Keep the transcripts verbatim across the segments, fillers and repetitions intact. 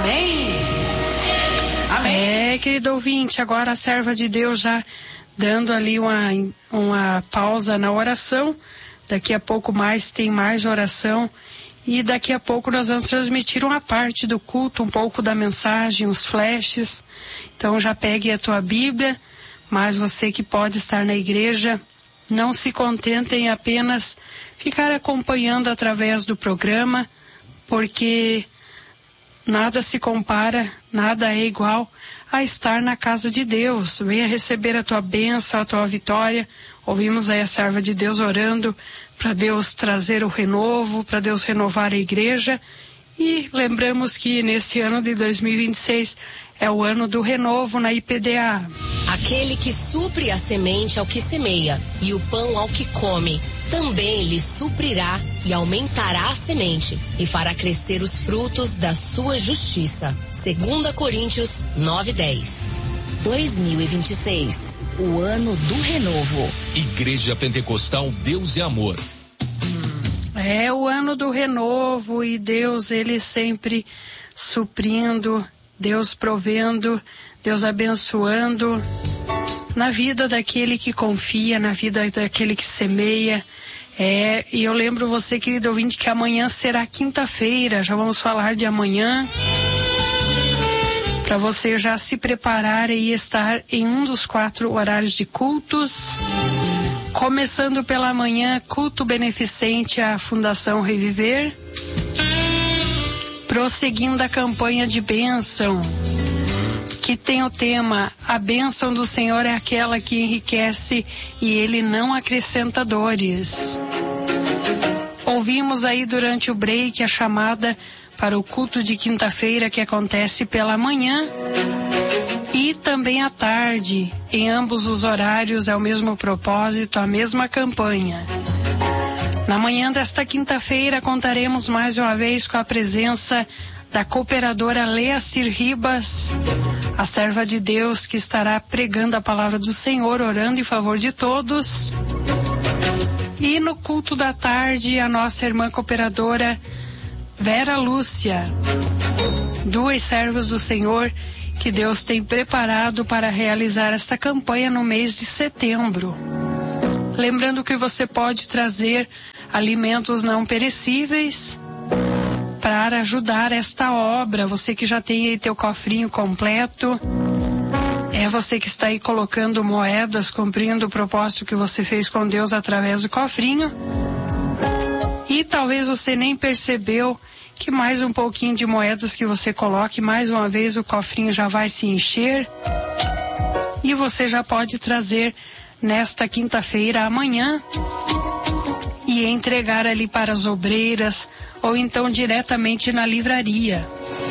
Amém. Amém. É, querido ouvinte, agora a serva de Deus já dando ali uma, uma pausa na oração. Daqui a pouco mais tem mais oração. E daqui a pouco nós vamos transmitir uma parte do culto, um pouco da mensagem, os flashes. Então já pegue a tua Bíblia, mas você que pode estar na igreja, não se contente em apenas ficar acompanhando através do programa, porque nada se compara, nada é igual a estar na casa de Deus. Venha receber a tua bênção, a tua vitória. Ouvimos aí a serva de Deus orando para Deus trazer o renovo, para Deus renovar a igreja. E lembramos que nesse ano de dois mil e vinte e seis é o ano do renovo na I P D A. Aquele que supre a semente ao que semeia e o pão ao que come, também lhe suprirá e aumentará a semente e fará crescer os frutos da sua justiça. Segunda Coríntios nove, dez. dois mil e vinte e seis, o ano do renovo. Igreja Pentecostal Deus e Amor. É o ano do renovo e Deus, ele sempre suprindo, Deus provendo, Deus abençoando na vida daquele que confia, na vida daquele que semeia. É, e eu lembro você, querido ouvinte, que amanhã será quinta-feira, já vamos falar de amanhã, para você já se preparar e estar em um dos quatro horários de cultos. Começando pela manhã, culto beneficente à Fundação Reviver, prosseguindo a campanha de bênção, que tem o tema: a bênção do Senhor é aquela que enriquece e Ele não acrescenta dores. Ouvimos aí durante o break a chamada para o culto de quinta-feira, que acontece pela manhã e também à tarde. Em ambos os horários é o mesmo propósito, a mesma campanha. Na manhã desta quinta-feira contaremos mais uma vez com a presença da cooperadora Leacir Ribas, a serva de Deus que estará pregando a palavra do Senhor, orando em favor de todos. E no culto da tarde, a nossa irmã cooperadora Vera Lúcia, duas servas do Senhor que Deus tem preparado para realizar esta campanha no mês de setembro. Lembrando que você pode trazer alimentos não perecíveis para ajudar esta obra. Você que já tem aí teu cofrinho completo, é você que está aí colocando moedas, cumprindo o propósito que você fez com Deus através do cofrinho. E talvez você nem percebeu que mais um pouquinho de moedas que você coloque, mais uma vez o cofrinho já vai se encher. E você já pode trazer nesta quinta-feira, amanhã, e entregar ali para as obreiras, ou então diretamente na livraria.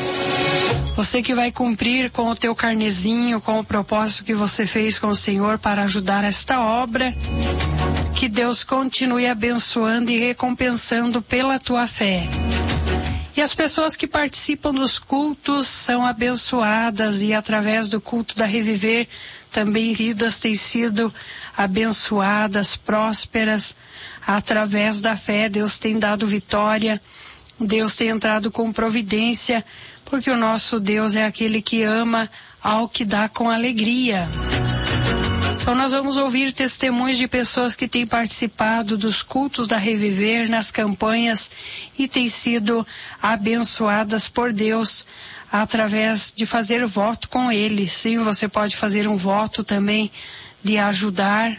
Você que vai cumprir com o teu carnezinho, com o propósito que você fez com o Senhor para ajudar esta obra, que Deus continue abençoando e recompensando pela tua fé. E as pessoas que participam dos cultos são abençoadas, e através do culto da Reviver também vidas têm sido abençoadas, prósperas. Através da fé Deus tem dado vitória, Deus tem entrado com providência, porque o nosso Deus é aquele que ama ao que dá com alegria. Então nós vamos ouvir testemunhos de pessoas que têm participado dos cultos da Reviver nas campanhas e têm sido abençoadas por Deus através de fazer voto com Ele. Sim, você pode fazer um voto também de ajudar,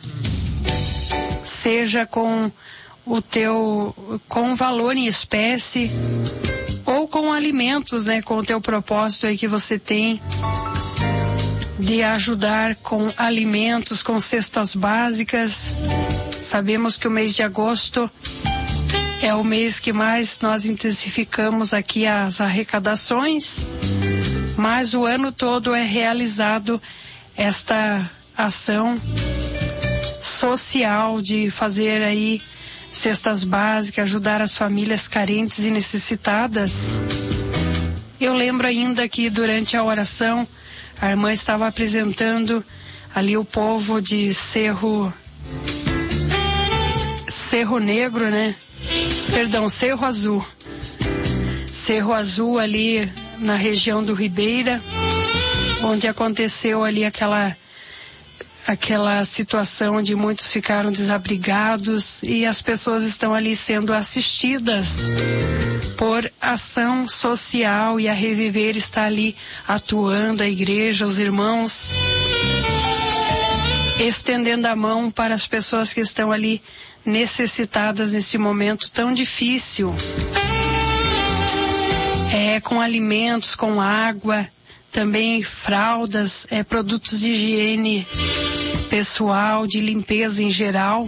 seja com o teu, com valor em espécie, ou com alimentos, né, com o teu propósito aí que você tem de ajudar com alimentos, com cestas básicas. Sabemos que o mês de agosto é o mês que mais nós intensificamos aqui as arrecadações, mas o ano todo é realizado esta ação social de fazer aí cestas básicas, ajudar as famílias carentes e necessitadas. Eu lembro ainda que durante a oração a irmã estava apresentando ali o povo de Cerro Cerro Negro, né? Perdão, Cerro Azul. Cerro Azul ali na região do Ribeira, onde aconteceu ali aquela aquela situação onde muitos ficaram desabrigados e as pessoas estão ali sendo assistidas por ação social, e a Reviver está ali atuando, a igreja, os irmãos, estendendo a mão para as pessoas que estão ali necessitadas neste momento tão difícil. É, com alimentos, com água, também fraldas, é, produtos de higiene pessoal, de limpeza em geral.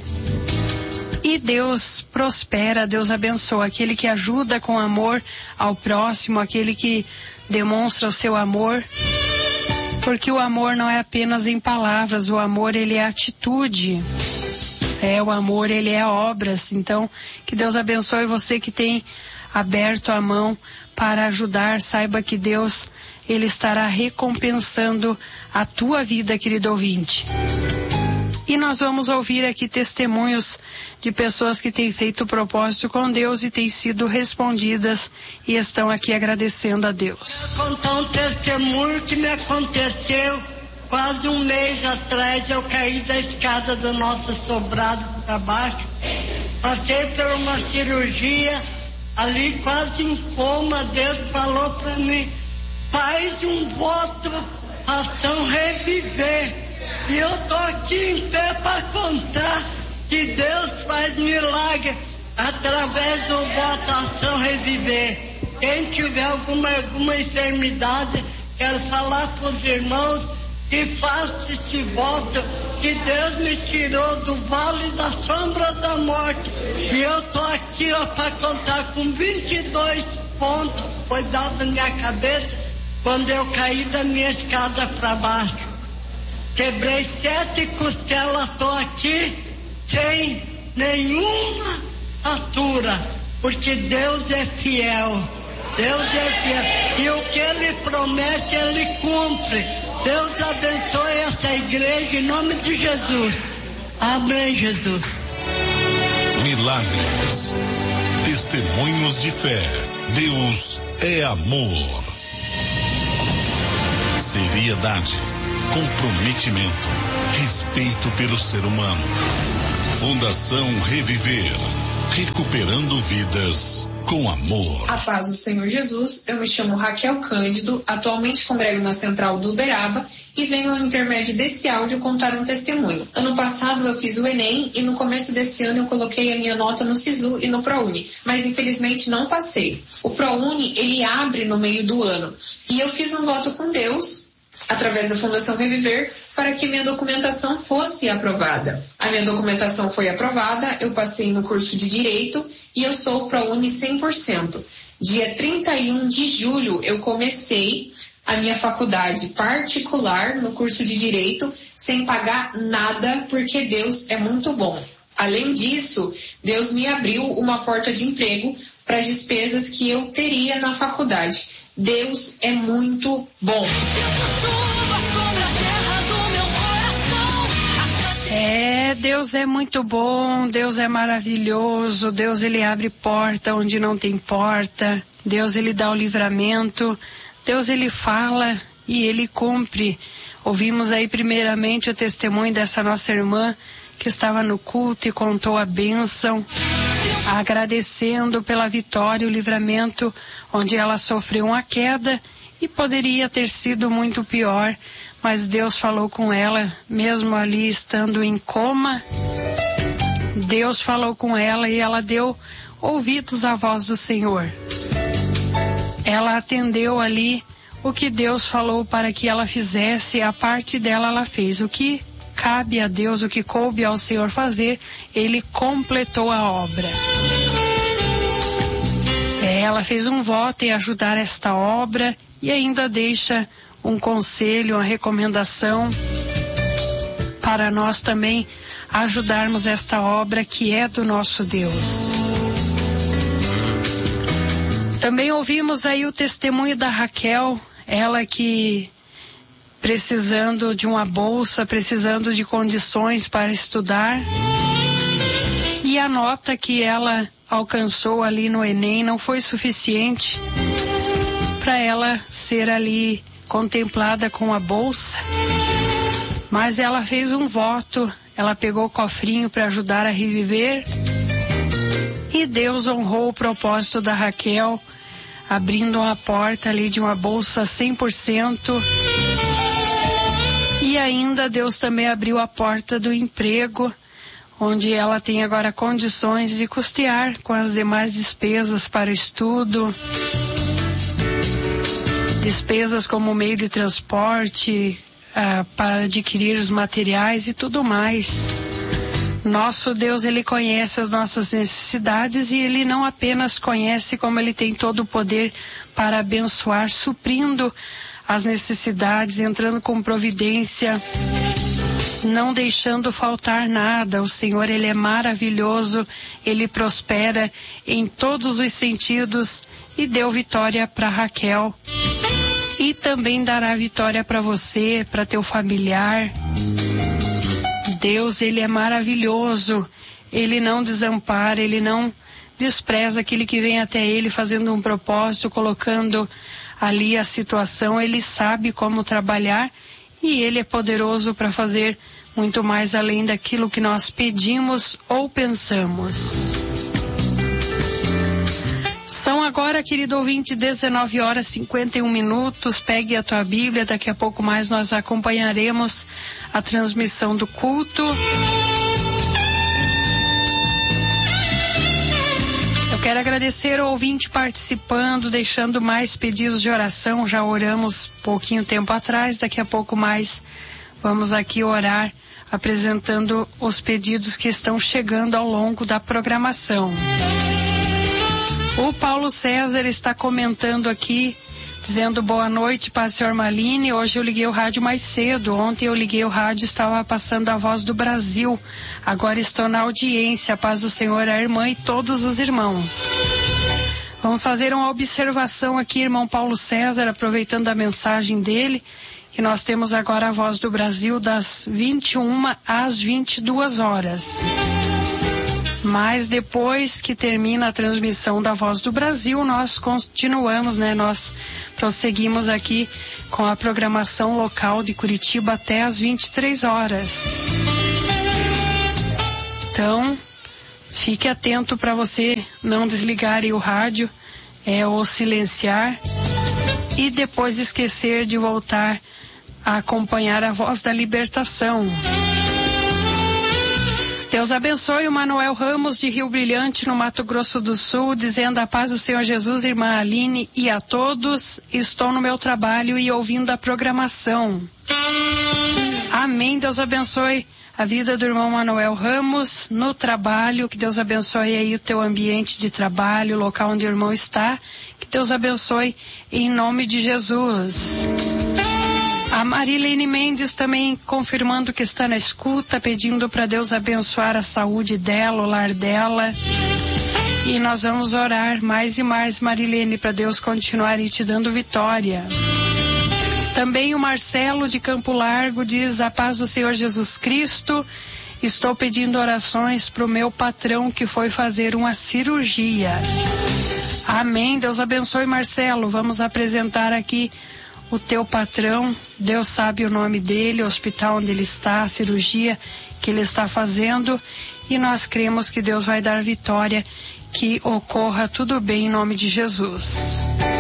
E Deus prospera, Deus abençoa aquele que ajuda com amor ao próximo, aquele que demonstra o seu amor, porque o amor não é apenas em palavras, o amor ele é atitude, é, o amor ele é obras. Então, que Deus abençoe você que tem aberto a mão para ajudar. Saiba que Deus, ele estará recompensando a tua vida, querido ouvinte. E nós vamos ouvir aqui testemunhos de pessoas que têm feito o propósito com Deus e têm sido respondidas e estão aqui agradecendo a Deus. Vou contar um testemunho que me aconteceu quase um mês atrás. Eu caí da escada do nosso sobrado para baixo. Passei por uma cirurgia, ali quase em coma. Deus falou para mim: faz um voto, ação Reviver. E eu tô aqui em pé para contar que Deus faz milagre através do voto Ação Reviver. Quem tiver alguma, alguma enfermidade, quero falar para os irmãos que faça esse voto, que Deus me tirou do vale da sombra da morte. E eu tô aqui, ó, para contar com vinte e dois pontos, foi dado na minha cabeça quando eu caí da minha escada para baixo. Quebrei sete costelas, tô aqui sem nenhuma altura, porque Deus é fiel. Deus é fiel. E o que Ele promete, Ele cumpre. Deus abençoe essa igreja em nome de Jesus. Amém, Jesus. Milagres. Testemunhos de fé. Deus é amor. Seriedade. Comprometimento, respeito pelo ser humano. Fundação Reviver, recuperando vidas com amor. A paz do Senhor Jesus. Eu me chamo Raquel Cândido, atualmente congrego na Central do Uberaba e venho ao intermédio desse áudio contar um testemunho. Ano passado eu fiz o Enem e no começo desse ano eu coloquei a minha nota no SISU e no ProUni, mas infelizmente não passei. O ProUni, ele abre no meio do ano e eu fiz um voto com Deus através da Fundação Reviver, para que minha documentação fosse aprovada. A minha documentação foi aprovada, eu passei no curso de Direito e eu sou ProUni cem por cento. Dia trinta e um de julho eu comecei a minha faculdade particular no curso de Direito, sem pagar nada, porque Deus é muito bom. Além disso, Deus me abriu uma porta de emprego para as despesas que eu teria na faculdade. Deus é muito bom. É, Deus é muito bom, Deus é maravilhoso, Deus ele abre porta onde não tem porta, Deus ele dá o livramento, Deus ele fala e ele cumpre. Ouvimos aí primeiramente o testemunho dessa nossa irmã que estava no culto e contou a bênção, agradecendo pela vitória e o livramento, onde ela sofreu uma queda e poderia ter sido muito pior, mas Deus falou com ela, mesmo ali estando em coma. Deus falou com ela e ela deu ouvidos à voz do Senhor. Ela atendeu ali o que Deus falou para que ela fizesse, a parte dela ela fez. O que cabe a Deus, o que coube ao Senhor fazer, Ele completou a obra. É, ela fez um voto em ajudar esta obra e ainda deixa um conselho, uma recomendação para nós também ajudarmos esta obra que é do nosso Deus. Também ouvimos aí o testemunho da Raquel, ela que precisando de uma bolsa, precisando de condições para estudar, e a nota que ela alcançou ali no Enem não foi suficiente para ela ser ali contemplada com a bolsa. Mas ela fez um voto, ela pegou o cofrinho para ajudar a reviver. E Deus honrou o propósito da Raquel, abrindo uma porta ali de uma bolsa cem por cento. E ainda Deus também abriu a porta do emprego, onde ela tem agora condições de custear com as demais despesas para o estudo, despesas como meio de transporte, ah, para adquirir os materiais e tudo mais. Nosso Deus, Ele conhece as nossas necessidades e Ele não apenas conhece, como Ele tem todo o poder para abençoar, suprindo as necessidades, entrando com providência, não deixando faltar nada. O Senhor, Ele é maravilhoso, Ele prospera em todos os sentidos e deu vitória para Raquel. E também dará vitória para você, para teu familiar. Deus, Ele é maravilhoso, Ele não desampara, Ele não despreza aquele que vem até Ele fazendo um propósito, colocando ali a situação. Ele sabe como trabalhar e Ele é poderoso para fazer muito mais além daquilo que nós pedimos ou pensamos. São agora, querido ouvinte, dezenove horas e cinquenta e um minutos. Pegue a tua Bíblia, daqui a pouco mais nós acompanharemos a transmissão do culto. Eu quero agradecer ao ouvinte participando, deixando mais pedidos de oração. Já oramos pouquinho tempo atrás, daqui a pouco mais vamos aqui orar, apresentando os pedidos que estão chegando ao longo da programação. O Paulo César está comentando aqui, dizendo boa noite, Paz Senhor Maline. Hoje eu liguei o rádio mais cedo. Ontem eu liguei o rádio, estava passando a Voz do Brasil. Agora estou na audiência. Paz do Senhor, a irmã e todos os irmãos. Vamos fazer uma observação aqui, irmão Paulo César, aproveitando a mensagem dele, que nós temos agora a Voz do Brasil das vinte e uma às vinte e duas horas. Mas depois que termina a transmissão da Voz do Brasil, nós continuamos, né? Nós prosseguimos aqui com a programação local de Curitiba até às vinte e três horas. Então, fique atento para você não desligar aí o rádio, é, ou silenciar, e depois esquecer de voltar a acompanhar a Voz da Libertação. Deus abençoe o Manuel Ramos de Rio Brilhante, no Mato Grosso do Sul, dizendo a paz do Senhor Jesus, irmã Aline, e a todos. Estou no meu trabalho e ouvindo a programação. Amém. Deus abençoe a vida do irmão Manuel Ramos no trabalho. Que Deus abençoe aí o teu ambiente de trabalho, o local onde o irmão está. Que Deus abençoe em nome de Jesus. A Marilene Mendes também confirmando que está na escuta, pedindo para Deus abençoar a saúde dela, o lar dela. E nós vamos orar mais e mais, Marilene, para Deus continuar te dando vitória. Também o Marcelo de Campo Largo diz: a paz do Senhor Jesus Cristo. Estou pedindo orações para o meu patrão que foi fazer uma cirurgia. Amém. Deus abençoe, Marcelo. Vamos apresentar aqui o teu patrão. Deus sabe o nome dele, o hospital onde ele está, a cirurgia que ele está fazendo, e nós cremos que Deus vai dar vitória, que ocorra tudo bem em nome de Jesus.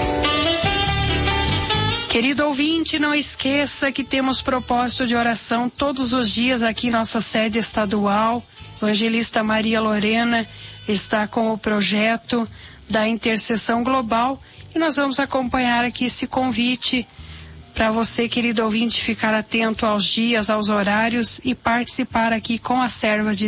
Querido ouvinte, não esqueça que temos propósito de oração todos os dias aqui em nossa sede estadual. Evangelista Maria Lorena está com o projeto da intercessão global e nós vamos acompanhar aqui esse convite para você, querido ouvinte, ficar atento aos dias, aos horários e participar aqui com a serva de